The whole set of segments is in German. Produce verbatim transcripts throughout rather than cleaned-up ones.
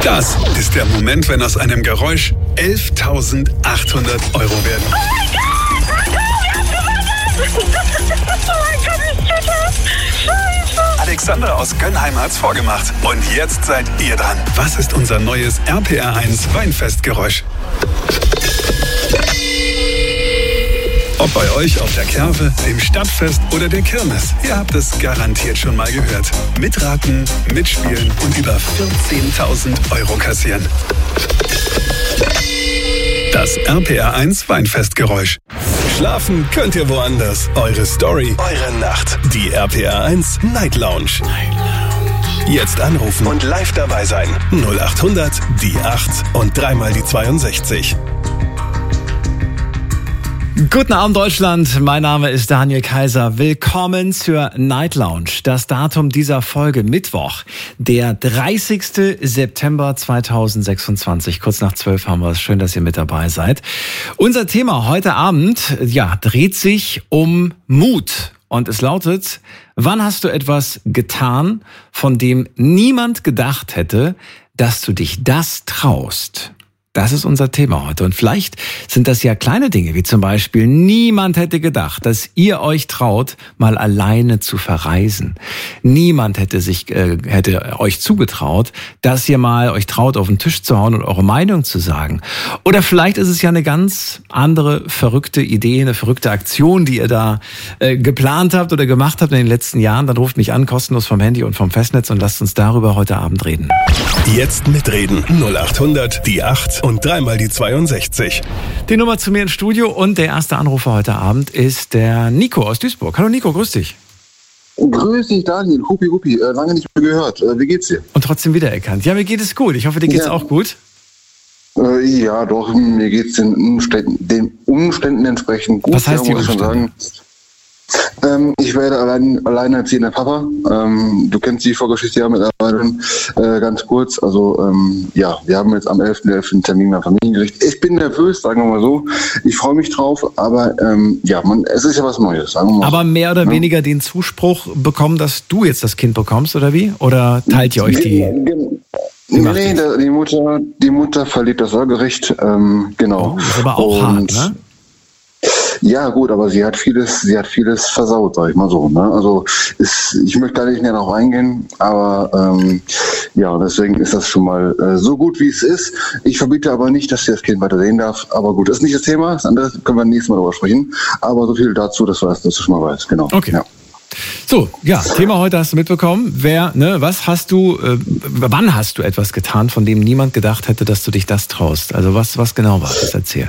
Das ist der Moment, wenn aus einem Geräusch elftausendachthundert Euro werden. Oh mein Gott! Oh mein Gott, ich tue das! Scheiße! Alexandra aus Gönnheim hat's vorgemacht. Und jetzt seid ihr dran. Was ist unser neues R P R eins Weinfestgeräusch? Ob bei euch auf der Kerwe, dem Stadtfest oder der Kirmes, ihr habt es garantiert schon mal gehört. Mitraten, mitspielen und über vierzehntausend Euro kassieren. Das R P R eins Weinfestgeräusch. Schlafen könnt ihr woanders. Eure Story, eure Nacht. Die R P R eins Night Lounge. Night Lounge. Jetzt anrufen und live dabei sein. null acht hundert, die acht und dreimal die zweiundsechzig. Guten Abend Deutschland, mein Name ist Daniel Kaiser. Willkommen zur Night Lounge. Das Datum dieser Folge Mittwoch, der dreißigster September zweitausendsechsundzwanzig. Kurz nach zwölf haben wir es. Schön, dass ihr mit dabei seid. Unser Thema heute Abend, ja, dreht sich um Mut. Und es lautet: Wann hast du etwas getan, von dem niemand gedacht hätte, dass du dich das traust? Das ist unser Thema heute. Und vielleicht sind das ja kleine Dinge, wie zum Beispiel, niemand hätte gedacht, dass ihr euch traut, mal alleine zu verreisen. Niemand hätte sich, äh, hätte euch zugetraut, dass ihr mal euch traut, auf den Tisch zu hauen und eure Meinung zu sagen. Oder vielleicht ist es ja eine ganz andere, verrückte Idee, eine verrückte Aktion, die ihr da äh, geplant habt oder gemacht habt in den letzten Jahren. Dann ruft mich an, kostenlos vom Handy und vom Festnetz, und lasst uns darüber heute Abend reden. Jetzt mitreden. null acht hundert, die acht und dreimal die zweiundsechzig. Die Nummer zu mir ins Studio, und der erste Anrufer heute Abend ist der Nico aus Duisburg. Hallo Nico, grüß dich. Grüß dich Daniel, Hupi Hupi, äh, lange nicht mehr gehört. Äh, wie geht's dir? Und trotzdem wiedererkannt. Ja, mir geht es gut. Ich hoffe, dir geht's ja. auch gut. Äh, ja, doch, mir geht's den Umständen, den Umständen entsprechend gut. Was heißt ja, die muss ich schon Umstände? sagen. Ähm, ich werde allein, alleinerziehender Papa. Ähm, du kennst die Vorgeschichte ja mittlerweile äh, ganz kurz. Also ähm, ja, wir haben jetzt am elften elften einen Termin beim Familiengericht. Ich bin nervös, sagen wir mal so. Ich freue mich drauf, aber ähm, ja, man, es ist ja was Neues, sagen wir mal. Aber mehr oder ja. weniger den Zuspruch bekommen, dass du jetzt das Kind bekommst, oder wie? Oder teilt ihr euch die... Nee, nee, die, die Mutter, die Mutter verliert das Sorgerecht, ähm, genau. Oh, ist aber auch Und, hart, ne? Ja, gut, aber sie hat vieles, sie hat vieles versaut, sag ich mal so. Ne? Also ist, ich möchte da nicht näher darauf eingehen, aber ähm, ja, deswegen ist das schon mal äh, so gut, wie es ist. Ich verbiete aber nicht, dass sie das Kind weiter sehen darf. Aber gut, das ist nicht das Thema. Das andere können wir nächstes Mal darüber sprechen. Aber so viel dazu, dass du das dass du schon mal weißt. Genau. Okay. Ja. So, ja, Thema heute hast du mitbekommen. Wer, ne, was hast du, äh, wann hast du etwas getan, von dem niemand gedacht hätte, dass du dich das traust? Also was, was genau war das? Erzähl.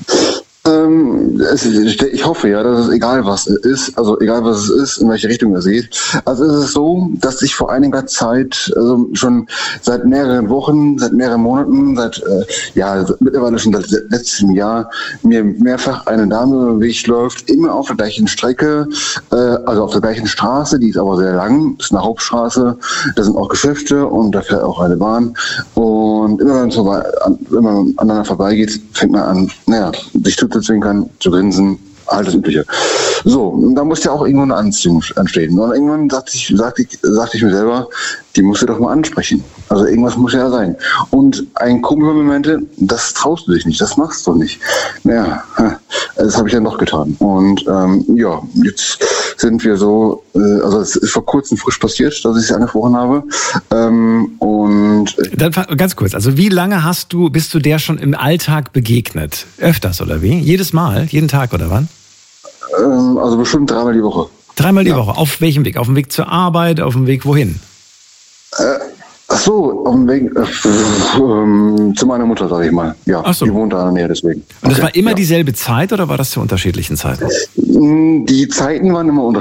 Ähm, es, ich hoffe ja, dass es egal was es ist, also egal was es ist, in welche Richtung es geht. Also es ist so, dass ich vor einiger Zeit, also schon seit mehreren Wochen, seit mehreren Monaten, seit äh, ja mittlerweile schon seit letztem Jahr mir mehrfach eine Dame über den Weg läuft, immer auf der gleichen Strecke, äh, also auf der gleichen Straße, die ist aber sehr lang, das ist eine Hauptstraße, da sind auch Geschäfte und da fährt auch eine Bahn. Und immer wenn, vorbei, wenn man aneinander vorbeigeht, fängt man an, naja, sich zu zwinkern, zu grinsen, all das Übliche. So, und da muss ja auch irgendwo eine Anziehung entstehen. Und irgendwann sagte ich, sagte ich, sagte ich mir selber, die musst du doch mal ansprechen. Also irgendwas muss ja sein. Und ein Kumpel mir meinte, das traust du dich nicht, das machst du nicht. Naja, das habe ich dann doch getan. Und ähm, ja, jetzt sind wir so, äh, also es ist vor kurzem frisch passiert, dass ich sie angesprochen habe. Ähm, und Dann ganz kurz, also wie lange hast du, bist du der schon im Alltag begegnet? Öfters oder wie? Jedes Mal? Jeden Tag oder wann? Ähm, also bestimmt dreimal die Woche. Dreimal die ja. Woche? Auf welchem Weg? Auf dem Weg zur Arbeit? Auf dem Weg wohin? Äh, ach so, auf dem Weg äh, äh, zu meiner Mutter, sag ich mal. Ja, ach so. Die wohnt da in der Nähe, deswegen. Und das okay, war immer ja. dieselbe Zeit oder war das zu unterschiedlichen Zeiten? Die Zeiten waren immer unterschiedlich.